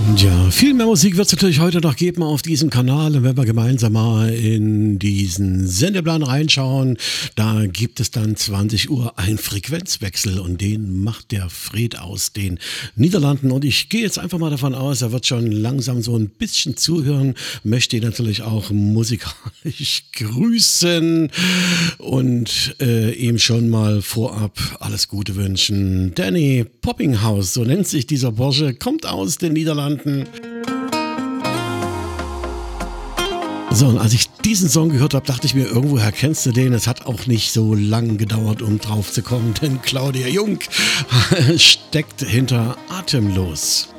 Ja, viel mehr Musik wird es natürlich heute noch geben auf diesem Kanal. Und wenn wir gemeinsam mal in diesen Sendeplan reinschauen, da gibt es dann 20 Uhr einen Frequenzwechsel und den macht der Fred aus den Niederlanden. Und ich gehe jetzt einfach mal davon aus, er wird schon langsam so ein bisschen zuhören, möchte ihn natürlich auch musikalisch grüßen und ihm schon mal vorab alles Gute wünschen. Danny Poppinghouse, so nennt sich dieser Bursche, kommt aus den Niederlanden. So, und als ich diesen Song gehört habe, dachte ich mir, irgendwoher kennst du den. Es hat auch nicht so lang gedauert, um drauf zu kommen, denn Claudia Jung steckt hinter Atemlos.